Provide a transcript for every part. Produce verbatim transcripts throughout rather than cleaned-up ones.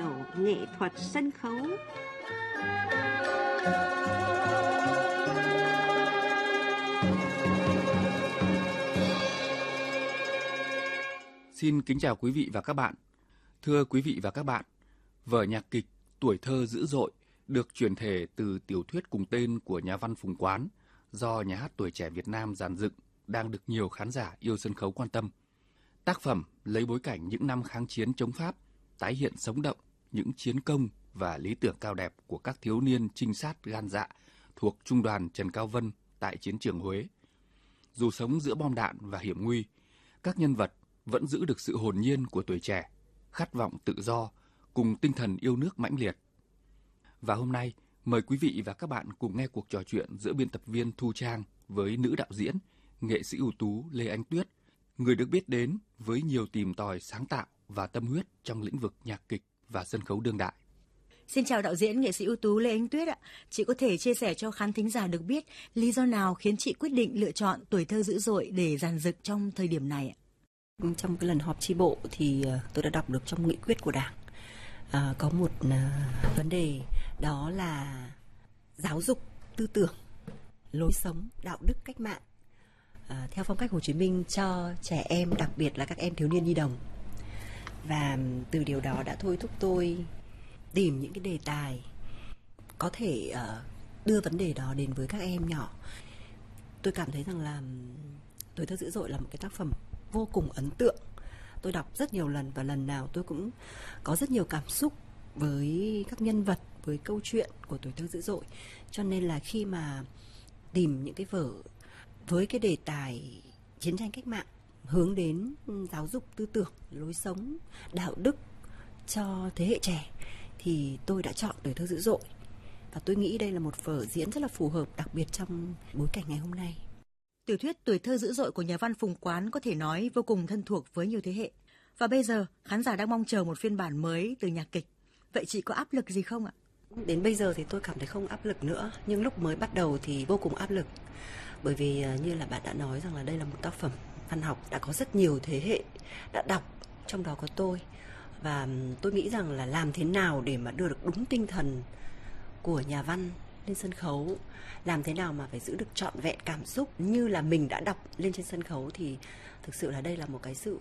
hiểu nghệ thuật sân khấu. Xin kính chào quý vị và các bạn. Thưa quý vị và các bạn, vở nhạc kịch Tuổi thơ dữ dội được chuyển thể từ tiểu thuyết cùng tên của nhà văn Phùng Quán do Nhà hát Tuổi trẻ Việt Nam dàn dựng đang được nhiều khán giả yêu sân khấu quan tâm. Tác phẩm lấy bối cảnh những năm kháng chiến chống Pháp, tái hiện sống động những chiến công và lý tưởng cao đẹp của các thiếu niên trinh sát gan dạ thuộc Trung đoàn Trần Cao Vân tại chiến trường Huế. Dù sống giữa bom đạn và hiểm nguy, các nhân vật vẫn giữ được sự hồn nhiên của tuổi trẻ, khát vọng tự do cùng tinh thần yêu nước mãnh liệt. Và hôm nay, mời quý vị và các bạn cùng nghe cuộc trò chuyện giữa biên tập viên Thu Trang với nữ đạo diễn, nghệ sĩ ưu tú Lê Ánh Tuyết, người được biết đến với nhiều tìm tòi sáng tạo và tâm huyết trong lĩnh vực nhạc kịch và sân khấu đương đại. Xin chào đạo diễn, nghệ sĩ ưu tú Lê Ánh Tuyết ạ. Chị có thể chia sẻ cho khán thính giả được biết lý do nào khiến chị quyết định lựa chọn Tuổi thơ dữ dội để dàn dựng trong thời điểm này ạ? Trong cái lần họp chi bộ thì tôi đã đọc được trong nghị quyết của Đảng à, có một à, vấn đề đó là giáo dục tư tưởng, lối sống, đạo đức cách mạng à, theo phong cách Hồ Chí Minh cho trẻ em, đặc biệt là các em thiếu niên nhi đồng. Và từ điều đó đã thôi thúc tôi tìm những cái đề tài có thể uh, đưa vấn đề đó đến với các em nhỏ. Tôi cảm thấy rằng là Tuổi thơ dữ dội là một cái tác phẩm vô cùng ấn tượng. Tôi đọc rất nhiều lần và lần nào tôi cũng có rất nhiều cảm xúc với các nhân vật, với câu chuyện của Tuổi thơ dữ dội. Cho nên là khi mà tìm những cái vở với cái đề tài chiến tranh cách mạng, hướng đến giáo dục tư tưởng, lối sống, đạo đức cho thế hệ trẻ, thì tôi đã chọn Tuổi thơ dữ dội. Và tôi nghĩ đây là một vở diễn rất là phù hợp, đặc biệt trong bối cảnh ngày hôm nay. Tiểu thuyết Tuổi thơ dữ dội của nhà văn Phùng Quán có thể nói vô cùng thân thuộc với nhiều thế hệ. Và bây giờ, khán giả đang mong chờ một phiên bản mới từ nhạc kịch. Vậy chị có áp lực gì không ạ? Đến bây giờ thì tôi cảm thấy không áp lực nữa. Nhưng lúc mới bắt đầu thì vô cùng áp lực. Bởi vì như là bạn đã nói rằng là đây là một tác phẩm văn học đã có rất nhiều thế hệ đã đọc, trong đó có tôi. Và tôi nghĩ rằng là làm thế nào để mà đưa được đúng tinh thần của nhà văn lên sân khấu, làm thế nào mà phải giữ được trọn vẹn cảm xúc như là mình đã đọc lên trên sân khấu, thì thực sự là đây là một cái sự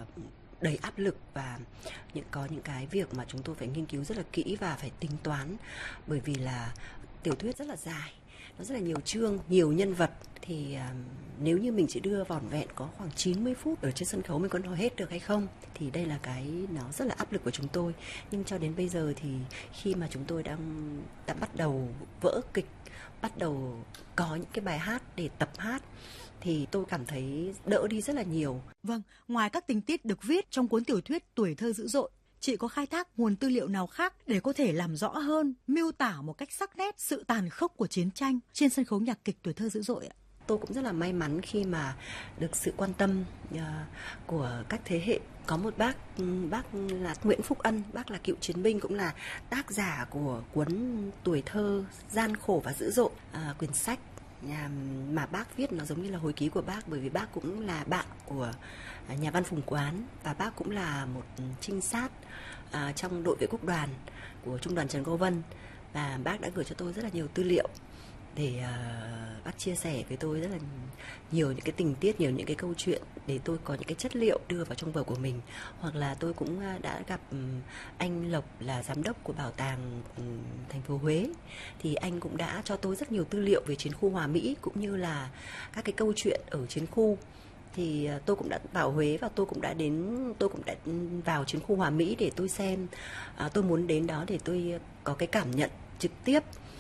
đầy áp lực và những có những cái việc mà chúng tôi phải nghiên cứu rất là kỹ và phải tính toán, bởi vì là tiểu thuyết rất là dài, nó rất là nhiều chương, nhiều nhân vật, thì uh, nếu như mình chỉ đưa vỏn vẹn có khoảng chín mươi phút ở trên sân khấu mình có nói hết được hay không, thì đây là cái nó rất là áp lực của chúng tôi. Nhưng cho đến bây giờ thì khi mà chúng tôi đang đã bắt đầu vỡ kịch, bắt đầu có những cái bài hát để tập hát, thì tôi cảm thấy đỡ đi rất là nhiều. Vâng, ngoài các tình tiết được viết trong cuốn tiểu thuyết Tuổi thơ dữ dội, chị có khai thác nguồn tư liệu nào khác để có thể làm rõ hơn, miêu tả một cách sắc nét sự tàn khốc của chiến tranh trên sân khấu nhạc kịch Tuổi thơ dữ dội ạ? Tôi cũng rất là may mắn khi mà được sự quan tâm uh, của các thế hệ. Có một bác, bác là Nguyễn Phúc Ân, bác là cựu chiến binh, cũng là tác giả của cuốn Tuổi thơ gian khổ và dữ dội, uh, quyển sách mà bác viết nó giống như là hồi ký của bác, bởi vì bác cũng là bạn của nhà văn Phùng Quán và bác cũng là một trinh sát à, trong đội vệ quốc đoàn của Trung đoàn Trần Cao Vân, và bác đã gửi cho tôi rất là nhiều tư liệu để uh, bác chia sẻ với tôi rất là nhiều những cái tình tiết, nhiều những cái câu chuyện để tôi có những cái chất liệu đưa vào trong vở của mình. Hoặc là tôi cũng đã gặp um, anh Lộc là giám đốc của bảo tàng um, thành phố Huế, thì anh cũng đã cho tôi rất nhiều tư liệu về chiến khu Hòa Mỹ cũng như là các cái câu chuyện ở chiến khu. Thì uh, tôi cũng đã vào Huế và tôi cũng đã đến tôi cũng đã vào chiến khu Hòa Mỹ để tôi xem. Uh, tôi muốn đến đó để tôi có cái cảm nhận trực tiếp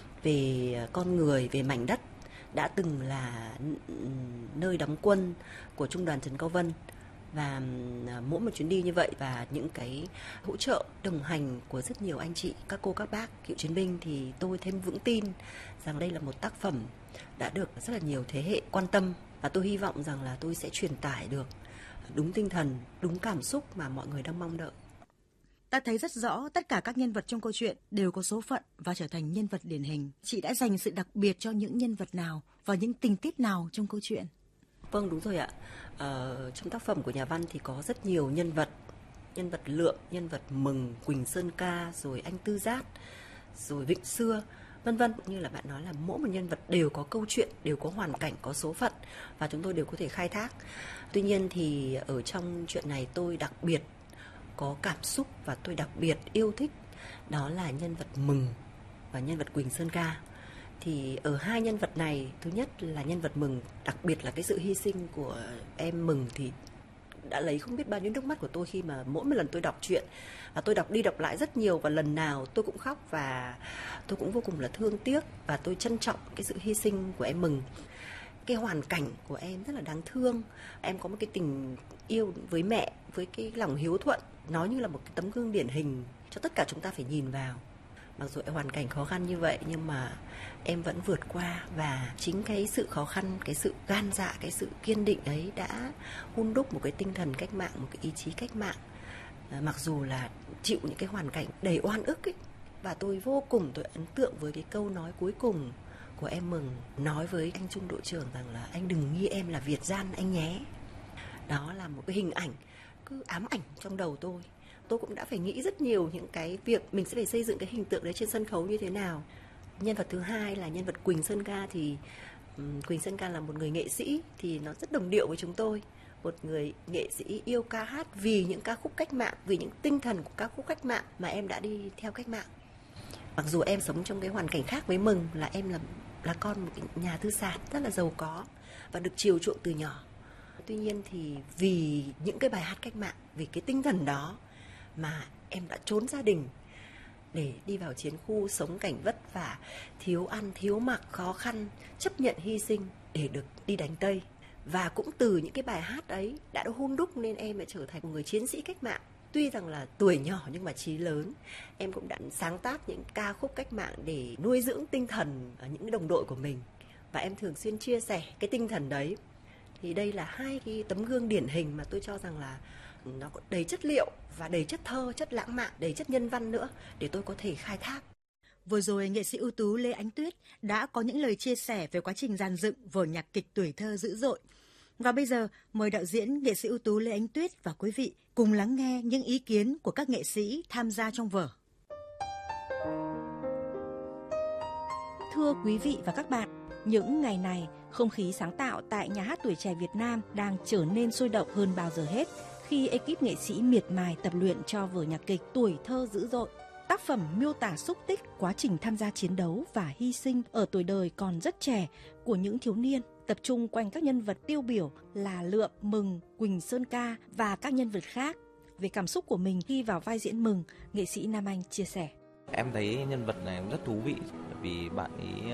về con người, về mảnh đất đã từng là nơi đóng quân của Trung đoàn Trần Cao Vân. Và mỗi một chuyến đi như vậy và những cái hỗ trợ đồng hành của rất nhiều anh chị, các cô các bác cựu chiến binh, thì tôi thêm vững tin rằng đây là một tác phẩm đã được rất là nhiều thế hệ quan tâm, và tôi hy vọng rằng là tôi sẽ truyền tải được đúng tinh thần, đúng cảm xúc mà mọi người đang mong đợi. Ta thấy rất rõ tất cả các nhân vật trong câu chuyện đều có số phận và trở thành nhân vật điển hình. Chị đã dành sự đặc biệt cho những nhân vật nào và những tình tiết nào trong câu chuyện? Vâng, đúng rồi ạ. Ờ, trong tác phẩm của nhà văn thì có rất nhiều nhân vật nhân vật Lượng, nhân vật Mừng, Quỳnh Sơn Ca, rồi anh Tư Giác, rồi Vịnh Xưa, vân vân. Cũng như là bạn nói là mỗi một nhân vật đều có câu chuyện, đều có hoàn cảnh, có số phận và chúng tôi đều có thể khai thác. Tuy nhiên thì ở trong chuyện này tôi đặc biệt có cảm xúc và tôi đặc biệt yêu thích đó là nhân vật Mừng và nhân vật Quỳnh Sơn Ca. Thì ở hai nhân vật này, thứ nhất là nhân vật Mừng, đặc biệt là cái sự hy sinh của em Mừng thì đã lấy không biết bao nhiêu nước mắt của tôi khi mà mỗi một lần tôi đọc truyện, và tôi đọc đi đọc lại rất nhiều và lần nào tôi cũng khóc và tôi cũng vô cùng là thương tiếc và tôi trân trọng cái sự hy sinh của em Mừng. Cái hoàn cảnh của em rất là đáng thương. Em có một cái tình yêu với mẹ, với cái lòng hiếu thuận, nó như là một cái tấm gương điển hình cho tất cả chúng ta phải nhìn vào. Mặc dù hoàn cảnh khó khăn như vậy nhưng mà em vẫn vượt qua, và chính cái sự khó khăn, cái sự gan dạ, cái sự kiên định ấy đã hun đúc một cái tinh thần cách mạng, một cái ý chí cách mạng. À, mặc dù là chịu những cái hoàn cảnh đầy oan ức ấy. Và tôi vô cùng tôi ấn tượng với cái câu nói cuối cùng của em Mừng nói với anh trung đội trưởng rằng là anh đừng nghi em là Việt gian anh nhé. Đó là một cái hình ảnh cứ ám ảnh trong đầu tôi. Tôi cũng đã phải nghĩ rất nhiều những cái việc mình sẽ phải xây dựng cái hình tượng đấy trên sân khấu như thế nào. Nhân vật thứ hai là nhân vật Quỳnh Sơn Ca thì um, Quỳnh Sơn Ca là một người nghệ sĩ thì nó rất đồng điệu với chúng tôi. Một người nghệ sĩ yêu ca hát vì những ca khúc cách mạng, vì những tinh thần của ca khúc cách mạng mà em đã đi theo cách mạng. Mặc dù em sống trong cái hoàn cảnh khác với Mừng, là em là, là con một cái nhà thư sản rất là giàu có và được chiều chuộng từ nhỏ. Tuy nhiên thì vì những cái bài hát cách mạng, vì cái tinh thần đó mà em đã trốn gia đình để đi vào chiến khu, sống cảnh vất vả, thiếu ăn, thiếu mặc, khó khăn, chấp nhận hy sinh để được đi đánh Tây. Và cũng từ những cái bài hát ấy đã hun đúc nên em đã trở thành một người chiến sĩ cách mạng. Tuy rằng là tuổi nhỏ nhưng mà chí lớn, em cũng đã sáng tác những ca khúc cách mạng để nuôi dưỡng tinh thần ở những đồng đội của mình. Và em thường xuyên chia sẻ cái tinh thần đấy. Thì đây là hai cái tấm gương điển hình mà tôi cho rằng là nó có đầy chất liệu và đầy chất thơ, chất lãng mạn, đầy chất nhân văn nữa để tôi có thể khai thác. Vừa rồi, nghệ sĩ ưu tú Lê Ánh Tuyết đã có những lời chia sẻ về quá trình dàn dựng vở nhạc kịch Tuổi Thơ Dữ Dội. Và bây giờ, mời đạo diễn nghệ sĩ ưu tú Lê Ánh Tuyết và quý vị cùng lắng nghe những ý kiến của các nghệ sĩ tham gia trong vở. Thưa quý vị và các bạn, những ngày này, không khí sáng tạo tại Nhà hát Tuổi Trẻ Việt Nam đang trở nên sôi động hơn bao giờ hết khi ekip nghệ sĩ miệt mài tập luyện cho vở nhạc kịch Tuổi Thơ Dữ Dội. Tác phẩm miêu tả xúc tích quá trình tham gia chiến đấu và hy sinh ở tuổi đời còn rất trẻ của những thiếu niên, tập trung quanh các nhân vật tiêu biểu là Lượng, Mừng, Quỳnh Sơn Ca và các nhân vật khác. Về cảm xúc của mình khi vào vai diễn Mừng, nghệ sĩ Nam Anh chia sẻ. Em thấy nhân vật này rất thú vị vì bạn ấy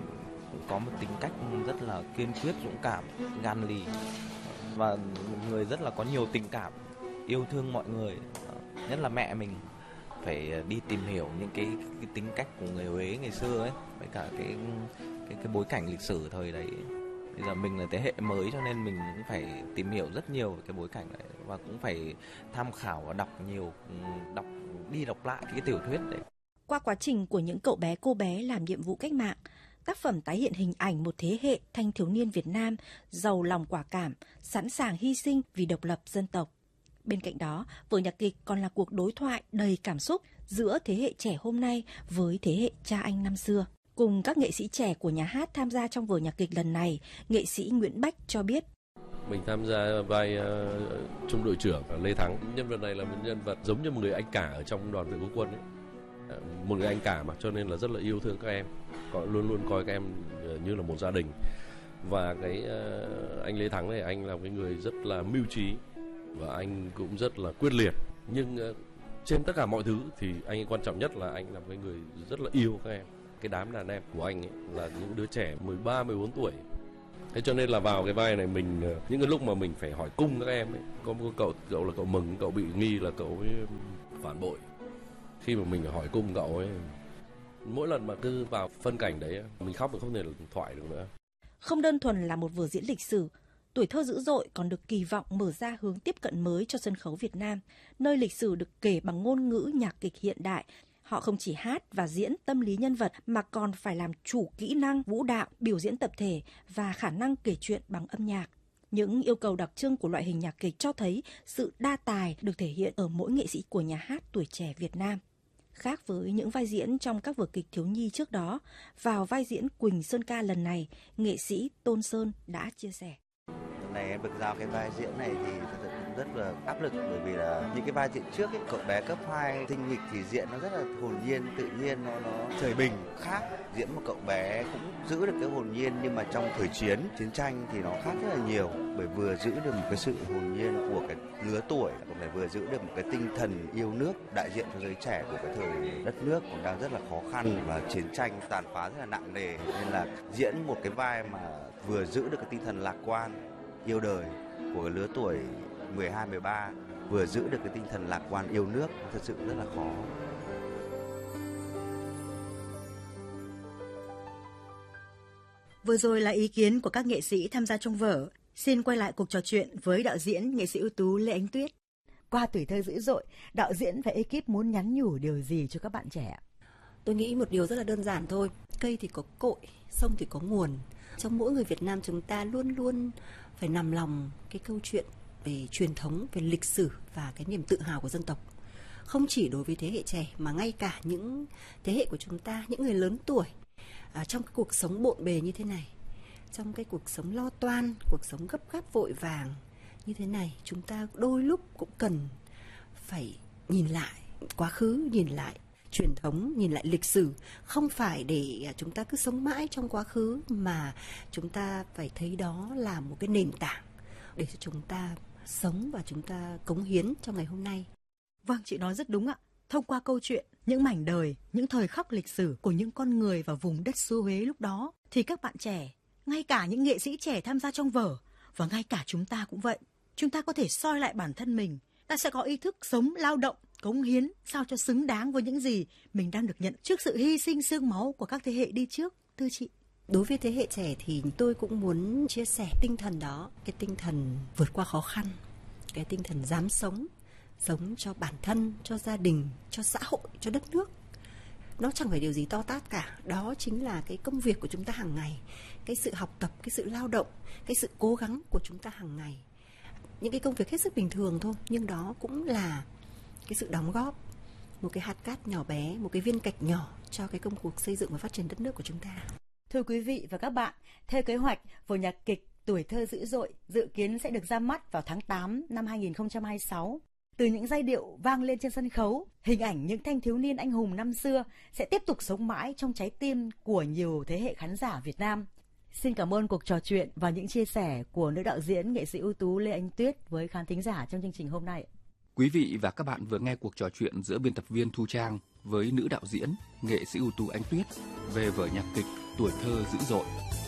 có một tính cách rất là kiên quyết, dũng cảm, gan lì và một người rất là có nhiều tình cảm, yêu thương mọi người, nhất là mẹ mình. Phải đi tìm hiểu những cái, cái tính cách của người Huế ngày xưa ấy, với cả cái cái cái bối cảnh lịch sử thời đấy. Bây giờ mình là thế hệ mới cho nên mình cũng phải tìm hiểu rất nhiều về cái bối cảnh này và cũng phải tham khảo và đọc nhiều, đọc đi đọc lại cái tiểu thuyết đấy. Qua quá trình của những cậu bé cô bé làm nhiệm vụ cách mạng, tác phẩm tái hiện hình ảnh một thế hệ thanh thiếu niên Việt Nam giàu lòng quả cảm, sẵn sàng hy sinh vì độc lập dân tộc. Bên cạnh đó, vở nhạc kịch còn là cuộc đối thoại đầy cảm xúc giữa thế hệ trẻ hôm nay với thế hệ cha anh năm xưa. Cùng các nghệ sĩ trẻ của nhà hát tham gia trong vở nhạc kịch lần này, nghệ sĩ Nguyễn Bách cho biết. Mình tham gia vai uh, trung đội trưởng Lê Thắng. Nhân vật này là một nhân vật giống như một người anh cả ở trong đoàn vệ quốc quân ấy. Một người anh cả mà, cho nên là rất là yêu thương các em, luôn luôn coi các em như là một gia đình. Và cái uh, anh Lê Thắng này, anh là cái người rất là mưu trí và anh cũng rất là quyết liệt. Nhưng uh, trên tất cả mọi thứ thì anh quan trọng nhất là anh là cái người rất là yêu các em. Cái đám đàn em của anh ấy là những đứa trẻ mười ba, mười bốn tuổi. Thế cho nên là vào cái vai này mình, những cái lúc mà mình phải hỏi cung các em ấy, có một cậu, cậu là cậu Mừng, cậu bị nghi là cậu ấy phản bội. Khi mà mình hỏi cung cậu ấy, mỗi lần mà cứ vào phân cảnh đấy, mình khóc mình không thể thoại được nữa. Không đơn thuần là một vở diễn lịch sử, Tuổi Thơ Dữ Dội còn được kỳ vọng mở ra hướng tiếp cận mới cho sân khấu Việt Nam, nơi lịch sử được kể bằng ngôn ngữ nhạc kịch hiện đại. Họ không chỉ hát và diễn tâm lý nhân vật mà còn phải làm chủ kỹ năng vũ đạo, biểu diễn tập thể và khả năng kể chuyện bằng âm nhạc. Những yêu cầu đặc trưng của loại hình nhạc kịch cho thấy sự đa tài được thể hiện ở mỗi nghệ sĩ của nhà hát tuổi trẻ Việt Nam. Khác với những vai diễn trong các vở kịch thiếu nhi trước đó, vào vai diễn Quỳnh Sơn Ca lần này, nghệ sĩ Tôn Sơn đã chia sẻ. Lần này em được giao cái vai diễn này thì thật sự cũng rất là áp lực, bởi vì là những cái vai diễn trước ấy, cậu bé cấp hai tinh nghịch thì diễn nó rất là hồn nhiên, tự nhiên, nó nó thời bình khác. Diễn một cậu bé cũng giữ được cái hồn nhiên, nhưng mà trong thời chiến, chiến tranh thì nó khác rất là nhiều, bởi vừa giữ được một cái sự hồn nhiên của cái lứa tuổi, còn phải vừa giữ được một cái tinh thần yêu nước, đại diện cho giới trẻ của cái thời đất nước còn đang rất là khó khăn và chiến tranh tàn phá rất là nặng nề, nên là diễn một cái vai mà vừa giữ được cái tinh thần lạc quan, yêu đời của cái lứa tuổi mười hai mười ba, vừa giữ được cái tinh thần lạc quan yêu nước, thật sự rất là khó. Vừa rồi là ý kiến của các nghệ sĩ tham gia trong vở. Xin quay lại cuộc trò chuyện với đạo diễn, nghệ sĩ ưu tú Lê Ánh Tuyết. Qua tuổi thơ dữ dội, đạo diễn và ekip muốn nhắn nhủ điều gì cho các bạn trẻ? Tôi nghĩ một điều rất là đơn giản thôi. Cây thì có cội, sông thì có nguồn. Trong mỗi người Việt Nam chúng ta luôn luôn phải nằm lòng cái câu chuyện về truyền thống, về lịch sử và cái niềm tự hào của dân tộc. Không chỉ đối với thế hệ trẻ mà ngay cả những thế hệ của chúng ta, những người lớn tuổi, à, trong cái cuộc sống bộn bề như thế này, trong cái cuộc sống lo toan, cuộc sống gấp gáp vội vàng như thế này, chúng ta đôi lúc cũng cần phải nhìn lại quá khứ, nhìn lại truyền thống, nhìn lại lịch sử, không phải để chúng ta cứ sống mãi trong quá khứ, mà chúng ta phải thấy đó là một cái nền tảng để cho chúng ta sống và chúng ta cống hiến trong ngày hôm nay. Vâng, chị nói rất đúng ạ. Thông qua câu chuyện, những mảnh đời, những thời khắc lịch sử của những con người và vùng đất xứ Huế lúc đó, thì các bạn trẻ, ngay cả những nghệ sĩ trẻ tham gia trong vở, và ngay cả chúng ta cũng vậy, chúng ta có thể soi lại bản thân mình. Ta sẽ có ý thức sống, lao động, cống hiến sao cho xứng đáng với những gì mình đang được nhận trước sự hy sinh xương máu của các thế hệ đi trước, thưa chị. Đối với thế hệ trẻ thì tôi cũng muốn chia sẻ tinh thần đó, cái tinh thần vượt qua khó khăn, cái tinh thần dám sống, sống cho bản thân, cho gia đình, cho xã hội, cho đất nước. Nó chẳng phải điều gì to tát cả, đó chính là cái công việc của chúng ta hàng ngày, cái sự học tập, cái sự lao động, cái sự cố gắng của chúng ta hàng ngày. Những cái công việc hết sức bình thường thôi, nhưng đó cũng là cái sự đóng góp, một cái hạt cát nhỏ bé, một cái viên gạch nhỏ cho cái công cuộc xây dựng và phát triển đất nước của chúng ta. Thưa quý vị và các bạn, theo kế hoạch, vở nhạc kịch Tuổi thơ dữ dội dự kiến sẽ được ra mắt vào tháng tám năm hai nghìn không trăm hai mươi sáu. Từ những giai điệu vang lên trên sân khấu, hình ảnh những thanh thiếu niên anh hùng năm xưa sẽ tiếp tục sống mãi trong trái tim của nhiều thế hệ khán giả Việt Nam. Xin cảm ơn cuộc trò chuyện và những chia sẻ của nữ đạo diễn, nghệ sĩ ưu tú Lê Ánh Tuyết với khán thính giả trong chương trình hôm nay. Quý vị và các bạn vừa nghe cuộc trò chuyện giữa biên tập viên Thu Trang với nữ đạo diễn, nghệ sĩ ưu tú Ánh Tuyết về vở nhạc kịch Tuổi thơ dữ dội.